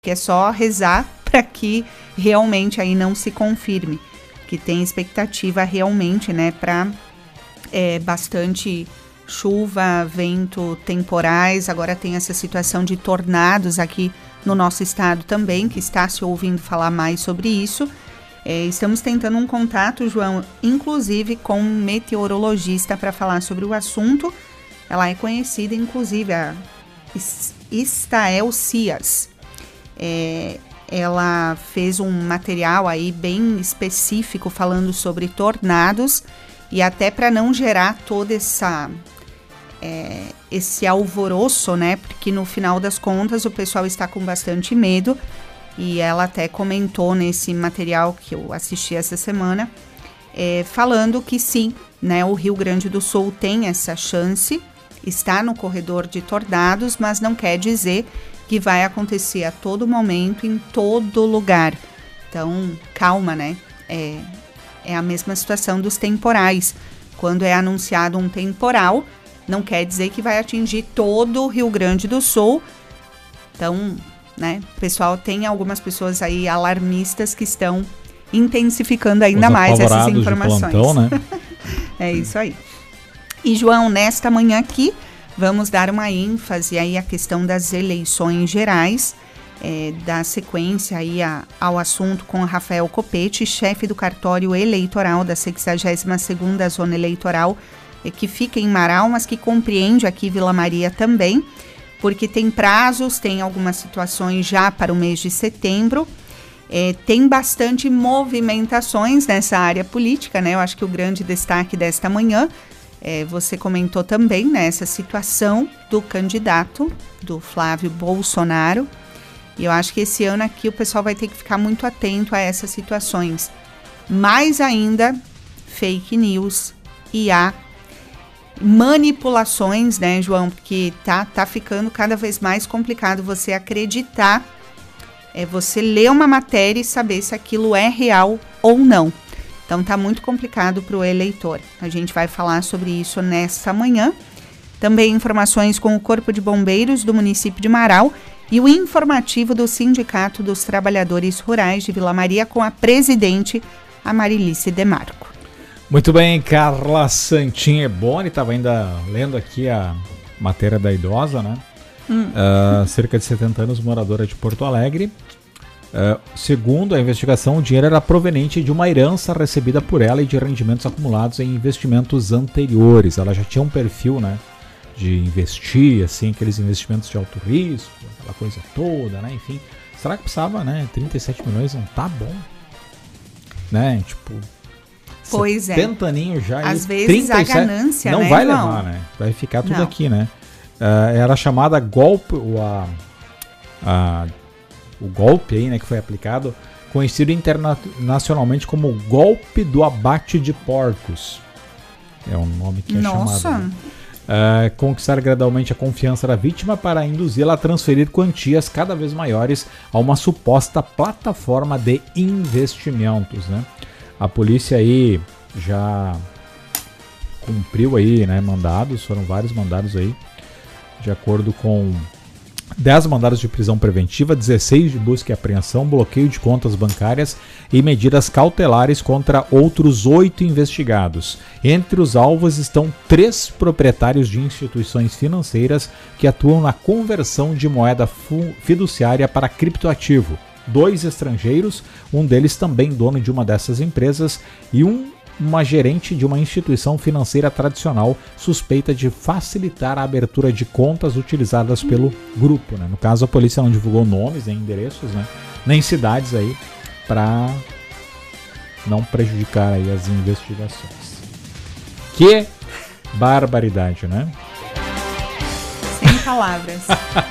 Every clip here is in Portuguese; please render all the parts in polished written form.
que é só rezar para que realmente aí não se confirme, que tem expectativa realmente, né, para bastante chuva, vento, temporais. Agora tem essa situação de tornados aqui no nosso estado também, que está se ouvindo falar mais sobre isso. Estamos tentando um contato, João, inclusive com um meteorologista para falar sobre o assunto. Ela é conhecida, inclusive, a Estael Cias. Ela fez um material aí bem específico falando sobre tornados, e até para não gerar todo esse alvoroço, né? Porque no final das contas o pessoal está com bastante medo, e ela até comentou nesse material que eu assisti essa semana, falando que sim, né? O Rio Grande do Sul tem essa chance, está no corredor de tornados, mas não quer dizer que vai acontecer a todo momento, em todo lugar. Então, calma, né? É a mesma situação dos temporais. Quando é anunciado um temporal, não quer dizer que vai atingir todo o Rio Grande do Sul. Então, né, pessoal, tem algumas pessoas aí alarmistas que estão intensificando ainda mais essas informações. Plantão, né? É isso aí. E, João, nesta manhã aqui, vamos dar uma ênfase aí à questão das eleições gerais, da sequência aí ao assunto com Rafael Copete, chefe do cartório eleitoral da 62ª Zona Eleitoral, que fica em Marau, mas que compreende aqui Vila Maria também, porque tem prazos, tem algumas situações já para o mês de setembro, tem bastante movimentações nessa área política, né? Eu acho que o grande destaque desta manhã, você comentou também, né, essa situação do candidato, do Flávio Bolsonaro. E eu acho que esse ano aqui o pessoal vai ter que ficar muito atento a essas situações. Mais ainda, fake news e a manipulações, né, João? Porque tá ficando cada vez mais complicado você acreditar, você ler uma matéria e saber se aquilo é real ou não. Então tá muito complicado para o eleitor. A gente vai falar sobre isso nesta manhã. Também informações com o Corpo de Bombeiros do município de Marau e o informativo do Sindicato dos Trabalhadores Rurais de Vila Maria com a presidente Amarilice Demarco. Muito bem, Carla Santin Eboni, estava ainda lendo aqui a matéria da idosa, né? Cerca de 70 anos, moradora de Porto Alegre. Segundo a investigação, o dinheiro era proveniente de uma herança recebida por ela e de rendimentos acumulados em investimentos anteriores. Ela já tinha um perfil, né, de investir, assim, aqueles investimentos de alto risco, aquela coisa toda, né, enfim. Será que precisava, né, 37 milhões não tá bom? Né, tipo... Pois 70 aninhos já. Às vezes 37, a ganância, não, né, vai João? levar, né? Vai ficar tudo aqui, né? Era chamada golpe, o golpe aí, né, que foi aplicado, conhecido internacionalmente como golpe do abate de porcos. É um nome que é chamado. Né? Conquistar gradualmente a confiança da vítima para induzi-la a transferir quantias cada vez maiores a uma suposta plataforma de investimentos, né? A polícia aí já cumpriu aí, né, mandados, foram vários mandados aí, de acordo com 10 mandados de prisão preventiva, 16 de busca e apreensão, bloqueio de contas bancárias e medidas cautelares contra outros 8 investigados. Entre os alvos estão 3 proprietários de instituições financeiras que atuam na conversão de moeda fiduciária para criptoativo. 2 estrangeiros, um deles também dono de uma dessas empresas, e uma gerente de uma instituição financeira tradicional suspeita de facilitar a abertura de contas utilizadas pelo grupo, né? No caso, a polícia não divulgou nomes, nem endereços, né, nem cidades aí, para não prejudicar aí as investigações. Que barbaridade, né? Sem palavras.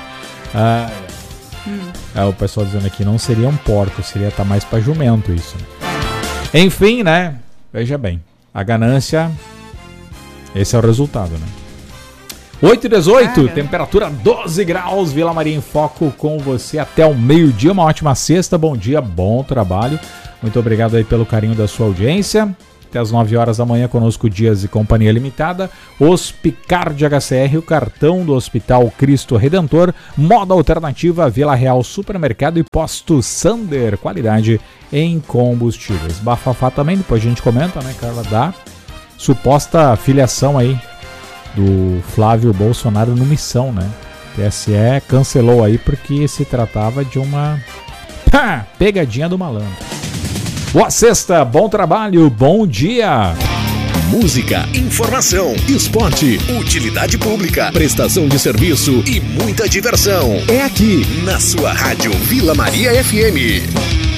O pessoal dizendo aqui, não seria um porco, seria estar mais para jumento isso, né? Enfim, né? Veja bem, a ganância, esse é o resultado, né? 8h18, temperatura 12 graus, Vila Maria em Foco com você até o meio-dia. Uma ótima sexta, bom dia, bom trabalho. Muito obrigado aí pelo carinho da sua audiência. até as 9 horas da manhã, conosco Dias e Companhia Limitada, Hospicard HCR, o cartão do Hospital Cristo Redentor, Moda Alternativa, Vila Real Supermercado e Posto Sander, qualidade em combustíveis. Bafafá também, depois a gente comenta, né, Carla, da suposta filiação aí do Flávio Bolsonaro no Missão, né? TSE cancelou aí porque se tratava de uma pegadinha do malandro. Boa sexta, bom trabalho, bom dia! Música, informação, esporte, utilidade pública, prestação de serviço e muita diversão. É aqui, na sua rádio Vila Maria FM.